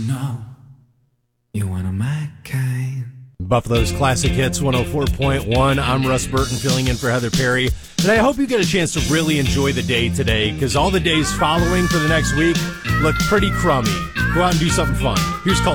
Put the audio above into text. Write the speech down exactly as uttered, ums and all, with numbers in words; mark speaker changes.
Speaker 1: No, you want a my kind.
Speaker 2: Buffalo's Classic Hits one oh four point one. I'm Russ Burton filling in for Heather Perry. And I hope you get a chance to really enjoy the day today, because all the days following for the next week look pretty crummy. Go out and do something fun. Here's Call